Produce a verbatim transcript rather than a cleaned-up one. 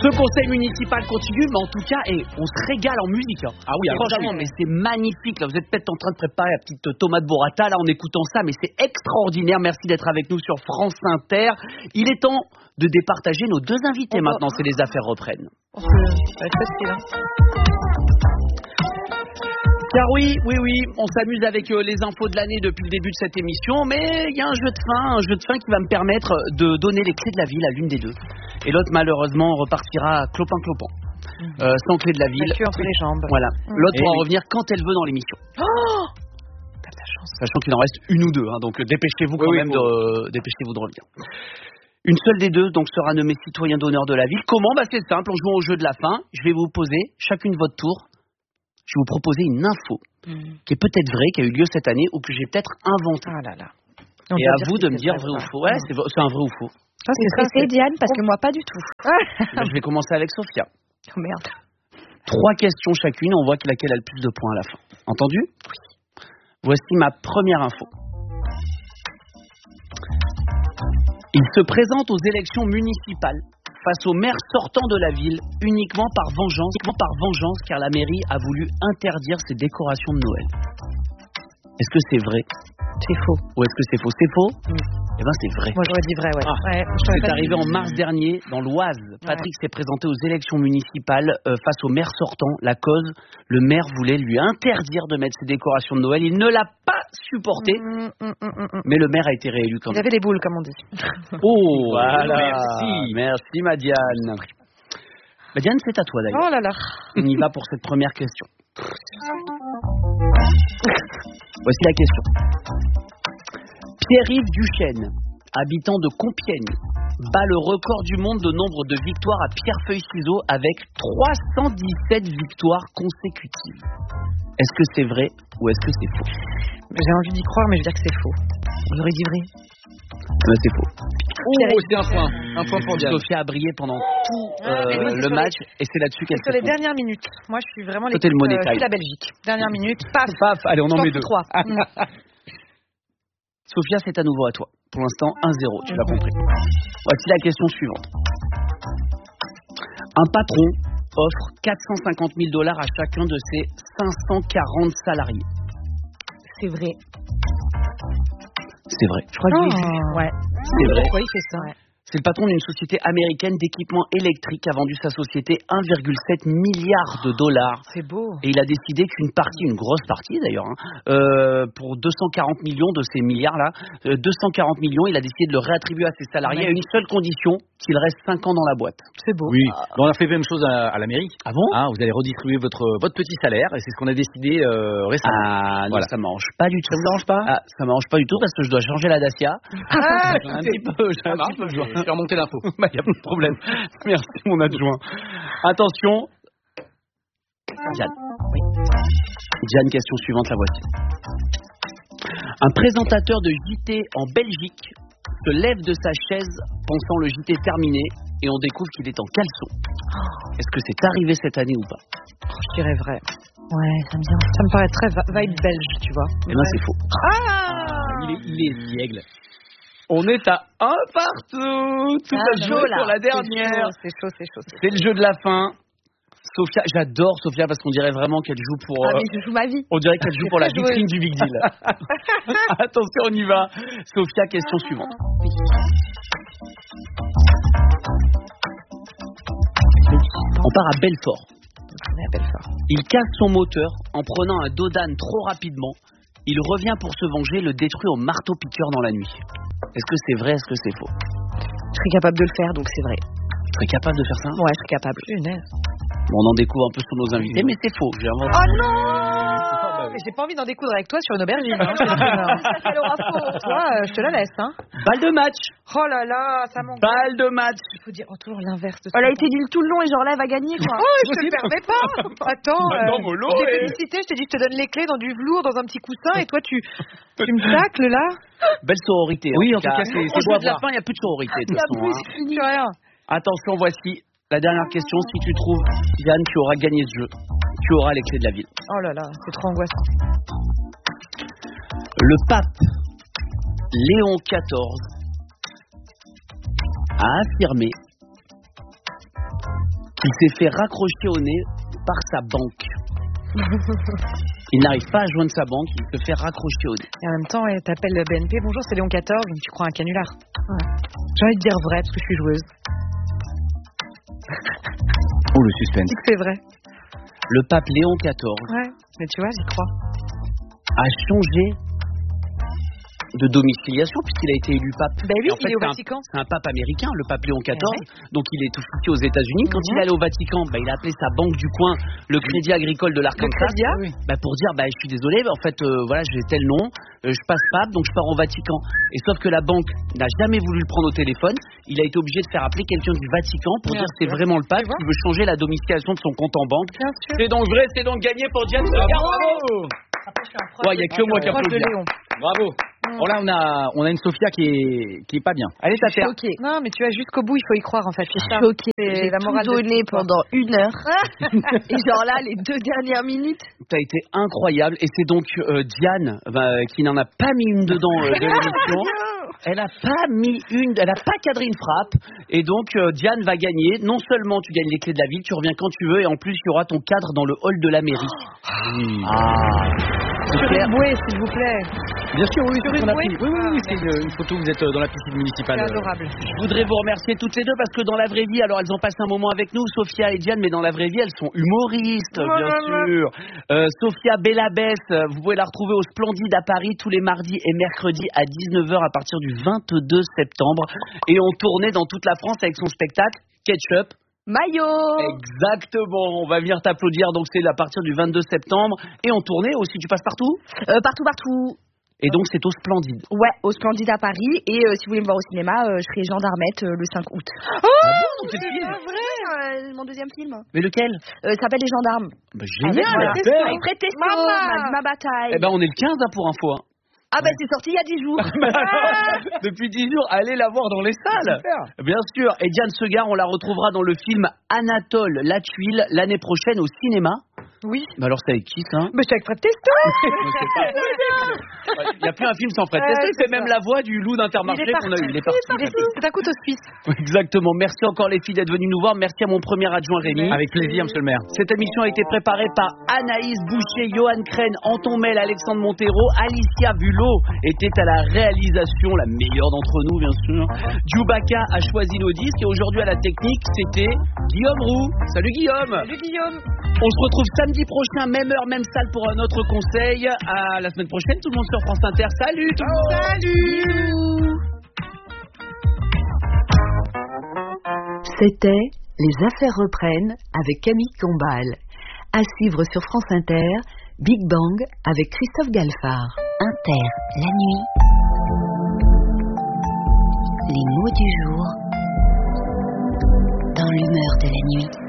Ce conseil municipal continue, mais en tout cas, et on se régale en musique. Hein. Ah oui, franchement, mais c'est magnifique. Là, vous êtes peut-être en train de préparer la petite tomate burrata là en écoutant ça, mais c'est extraordinaire. Merci d'être avec nous sur France Inter. Il est temps de départager nos deux invités. Oh, maintenant, c'est les affaires reprennent. Oh, c'est facile, hein. Car oui, oui, oui, on s'amuse avec euh, les infos de l'année depuis le début de cette émission, mais il y a un jeu de fin, un jeu de fin qui va me permettre de donner les clés de la ville à l'une des deux. Et l'autre, malheureusement, repartira clopin-clopin, mmh. euh, sans clé de la ville. La queue entre les jambes. Voilà. Mmh. L'autre pourra oui. revenir quand elle veut dans l'émission. Oh, t'as de la chance. Sachant qu'il en reste une ou deux, hein, donc dépêchez-vous quand oui, même, oui, de, dépêchez-vous de revenir. Une seule des deux donc sera nommée citoyen d'honneur de la ville. Comment ? Bah c'est simple, en jouant au jeu de la fin, je vais vous poser chacune votre tour. Je vais vous proposer une info mmh. qui est peut-être vraie, qui a eu lieu cette année ou que j'ai peut-être inventée. Ah là là. On et à vous de me dire vrai ou faux. Ouais, c'est, c'est un vrai ou faux. Ah, c'est stressé, Diane, parce que moi, pas du tout. Ben, je vais commencer avec Sophia. Oh merde. Trois questions chacune, on voit laquelle a le plus de points à la fin. Entendu ? Oui. Voici ma première info. Il se présente aux élections municipales face au maire sortant de la ville, uniquement par vengeance, uniquement par vengeance, car la mairie a voulu interdire ses décorations de Noël. Est-ce que c'est vrai ? C'est faux. Ou est-ce que c'est faux ? C'est faux ? mmh. Eh ben c'est vrai. Moi j'aurais dit vrai, ouais. Ah, ouais c'est arrivé en mars dernier dans l'Oise. Patrick ouais. s'est présenté aux élections municipales euh, face au maire sortant. La cause, le maire voulait lui interdire de mettre ses décorations de Noël. Il ne l'a pas supporté, mmh, mmh, mmh, mmh. mais le maire a été réélu quand même. Il avait les boules, comme on dit. Oh, voilà. Merci, merci Madiane. Madiane, c'est à toi d'ailleurs. Oh là là. On y va pour cette première question. Voici la question. Pierre-Yves Duchesne, habitant de Compiègne, bat le record du monde de nombre de victoires à pierre-feuille-ciseaux avec trois cent dix-sept victoires consécutives. Est-ce que c'est vrai ou est-ce que c'est faux ? J'ai envie d'y croire, mais je veux dire que c'est faux. J'aurais dit vrai. Mais c'est faux. Oh, c'est un point. Un point pour Diane. Sophia a brillé pendant tout euh, oui, le match les... et c'est là-dessus qu'elle se sur les dernières minutes. Moi, je suis vraiment l'équipe le euh, je suis la Belgique. Dernière minute, paf. Paf, allez, on en met deux. trois. Sophia, c'est à nouveau à toi. Pour l'instant, un zéro, tu l'as compris. Voici la question suivante. Un patron offre quatre cent cinquante mille dollars à chacun de ses cinq cent quarante salariés. C'est vrai. C'est vrai. Je crois que oh. j'ai vu. Ouais. C'est vrai. Pourquoi il fait ça ? Ouais. C'est le patron d'une société américaine d'équipements électriques a vendu sa société un virgule sept milliard de dollars. C'est beau. Et il a décidé qu'une partie, une grosse partie d'ailleurs, hein, euh, pour deux cent quarante millions de ces milliards-là, euh, deux cent quarante millions, il a décidé de le réattribuer à ses salariés à une seule condition, qu'il reste cinq ans dans la boîte. C'est beau. Oui, bon, on a fait la même chose à, à la mairie. Ah bon hein, vous allez redistribuer votre, votre petit salaire et c'est ce qu'on a décidé euh, récemment. Ah non, voilà. Ça m'arrange pas du tout. Ça vous arrange pas ? Ah, ça m'arrange pas du tout parce que je dois changer la Dacia. Ah, j'ai un petit peu, j'ai un petit peu besoin. Je vais remonter l'info. Bah, y a pas de problème. Merci mon adjoint. Attention. Diane. Oui. Diane, question suivante, la voici. Un présentateur de J T en Belgique se lève de sa chaise pensant le J T terminé et on découvre qu'il est en caleçon. Est-ce que c'est arrivé cette année ou pas ? Je dirais vrai. Ouais, ça me, vient. Ça me paraît très vibe belge, tu vois. Eh ben, c'est faux. Ah, il est, il est espiègle. On est à un partout. Tout ah, à jouer sur la dernière. C'est chaud, c'est chaud. C'est, c'est le jeu de la fin. Sophia, j'adore Sophia parce qu'on dirait vraiment qu'elle joue pour. Ah euh, mais je joue ma vie. On dirait qu'elle joue pour la vitrine du Big Deal. Attention, on y va. Sophia, question suivante. Oui. On part à Belfort. À Belfort. Il casse son moteur en prenant un dos d'âne trop rapidement. Il revient pour se venger, le détruit au marteau-piqueur dans la nuit. Est-ce que c'est vrai, est-ce que c'est faux ? Je serais capable de le faire, donc c'est vrai. Tu serais capable de faire ça ? Ouais, je serais capable. Punaise. Bon, on en découvre un peu sur nos invités, mais c'est faux. J'ai inventé. Oh non ! Mais j'ai pas envie d'en découdre avec toi sur une aubergine. Hein, ça aura faux. Toi, euh, je te la laisse. Hein. Balle de match. Oh là là, ça manque. Balle de match. Il faut dire oh, toujours l'inverse de ça. Elle a été nulle tout le long et genre là, elle va gagner quoi. Oh, je te le permets pas. Attends. Bah non, mollo, je t'ai et... félicité, je t'ai dit je te donne les clés dans du velours, dans un petit coussin, et toi tu, tu me tacles là. Belle sororité. Oui, en tout cas, cas, c'est, c'est beau. De la fin, il n'y a plus de sororité. De toute façon, plus, hein. plus rien. Attention, voici la dernière question. Si tu trouves, Diane, tu auras gagné ce jeu. Tu auras les clés de la ville. Oh là là, c'est trop angoissant. Le pape Léon quatorze a affirmé qu'il s'est fait raccrocher au nez par sa banque. Il n'arrive pas à joindre sa banque, il se fait raccrocher au nez. Et en même temps, elle t'appelle le B N P. Bonjour, c'est Léon quatorze, donc tu crois un canular. Ouais. J'ai envie de dire vrai parce que je suis joueuse. Oh, le suspense. Dis que c'est vrai. Le pape Léon quatorze Ouais, mais tu vois, j'y crois. a changé de domiciliation puisqu'il a été élu pape. Ben oui, en fait, il est au c'est Vatican. Un, c'est un pape américain, le pape Léon quatorze, Ouais. donc il est tout foutu aux États-Unis. Quand Mm-hmm. il est allé au Vatican, bah, il a appelé sa banque du coin, le Crédit Agricole de l'Arkansas, Crédit, bah, pour dire bah, je suis désolé, bah, en fait, euh, voilà, j'ai tel nom, euh, je passe pape, donc je pars au Vatican. Et sauf que la banque n'a jamais voulu le prendre au téléphone, il a été obligé de faire appeler quelqu'un du Vatican pour Bien dire c'est sûr. vraiment le pape Tu vois. qui veut changer la domiciliation de son compte en banque. Bien sûr. C'est donc vrai, c'est donc gagné pour Diane Segar. Bravo. Ouais, il n'y a que moi qui Proche de applaudis. Léon. Bravo. Bon, là, on a, on a une Sophia qui est, qui est pas bien. Allez, ta terre. Choquée. Non, mais tu vas jusqu'au bout, il faut y croire en fait. C'est ça. Choquée. C'est J'ai la tout morale de donné cette histoire. pendant une heure. Et genre là, les deux dernières minutes. T'as été incroyable et c'est donc euh, Diane bah, qui n'en a pas mis une dedans euh, de l'émission. Elle a pas mis une, elle a pas cadré une frappe et donc euh, Diane va gagner. Non seulement tu gagnes les clés de la ville, tu reviens quand tu veux et en plus il y aura ton cadre dans le hall de la mairie. Ah. C'est Sur clair. une bouée, s'il vous plaît. Bien sûr, oui, Sur c'est ce une qu'on a bouée. pris. Oui, oui, oui, Ah, c'est une, une photo où vous êtes euh, dans la piscine municipale. C'est euh. adorable. Je voudrais vous remercier toutes les deux parce que dans la vraie vie, alors elles ont passé un moment avec nous, Sophia et Diane, mais dans la vraie vie, elles sont humoristes, bien sûr. Euh, Sophia Bellabès, euh, vous pouvez la retrouver au Splendide à Paris tous les mardis et mercredis à dix-neuf heures à partir du vingt-deux septembre. Et on tournait dans toute la France avec son spectacle Ketchup. Maillot. Exactement, on va venir t'applaudir, donc c'est à partir du vingt-deux septembre. Et en tournée aussi, tu passes partout. Euh, partout, partout. Et donc c'est au Splendide. Ouais, au Splendide à Paris. Et euh, si vous voulez me voir au cinéma, euh, je serai gendarmette euh, le cinq août. Oh, c'est c'est film. pas vrai. Euh, mon deuxième film. Mais lequel? Euh, ça s'appelle Les Gendarmes. Bah, Avec, génial. voilà, Testo. avec Fred Testo, Maman. ma, ma bataille. Eh ben on est le quinze hein, pour info. Hein. Ah bah c'est sorti il y a dix jours. Depuis dix jours, allez la voir dans les salles. Bien sûr. Et Diane Segar, on la retrouvera dans le film Anatole La Tuile l'année prochaine au cinéma. Oui. Mais alors c'est avec qui ça? Mais c'est avec Fred Testo. Il n'y a plus un film sans Fred Ouais, Testo. Il c'est fait même ça. la voix du loup d'Intermarché Il est qu'on a eu. Il est parti. parti. C'est un couteau suisse. Exactement. Merci encore les filles d'être venues nous voir. Merci à mon premier adjoint Rémi. Avec plaisir, monsieur le maire. Cette émission a été préparée par Anaïs Boucher, Johan Crène, Anton Mel, Alexandre Montero. Alicia Bulot était à la réalisation, la meilleure d'entre nous bien sûr. Djoubaka a choisi nos disques et aujourd'hui à la technique, c'était Guillaume Roux. Salut Guillaume. Salut Guillaume. On se retrouve samedi prochain, même heure, même salle pour un autre conseil. À la semaine prochaine, tout le monde sur France Inter. Salut tout le monde. Salut. C'était Les Affaires reprennent avec Camille Combal. À suivre sur France Inter, Big Bang avec Christophe Galfard. Inter, la nuit. Les mots du jour dans l'humeur de la nuit.